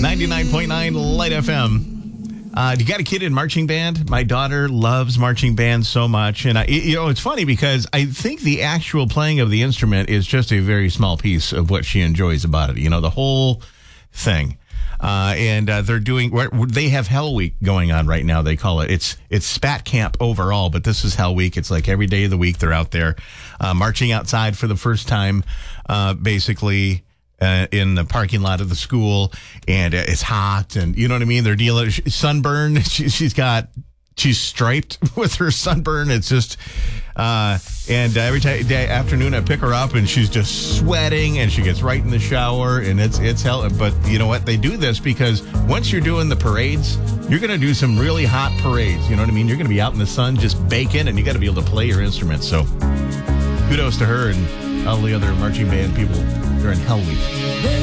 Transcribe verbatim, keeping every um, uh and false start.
ninety-nine point nine Light F M. Uh, you got a kid in marching band? My daughter loves marching band so much. And, I, you know, it's funny because I think the actual playing of the instrument is just a very small piece of what she enjoys about it. You know, the whole thing. Uh, and uh, they're doing, they have Hell Week going on right now, they call it. It's it's Spat Camp overall, but this is Hell Week. It's like every day of the week they're out there uh, marching outside for the first time, uh, basically. Uh, in the parking lot of the school, and uh, it's hot, and you know what I mean? They're dealing sunburn. She, she's got, she's striped with her sunburn. It's just, uh, and every time, day, afternoon I pick her up and she's just sweating and she gets right in the shower and it's, it's hell. But you know what? They do this because once you're doing the parades, you're going to do some really hot parades. You know what I mean? You're going to be out in the sun just baking and you got to be able to play your instrument. So kudos to her and all the other marching band people during Hell Week.